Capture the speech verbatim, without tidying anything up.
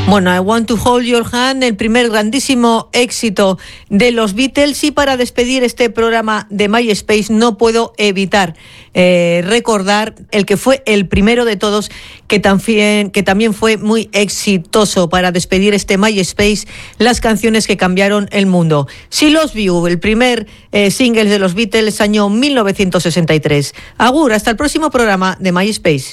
Bueno, I Want to Hold Your Hand, el primer grandísimo éxito de los Beatles. Y para despedir este programa de MySpace no puedo evitar eh, recordar el que fue el primero de todos, que también, que también fue muy exitoso para despedir este MySpace, las canciones que cambiaron el mundo. She Loves You, el primer eh, single de los Beatles, año mil novecientos sesenta y tres. Agur, hasta el próximo programa de MySpace.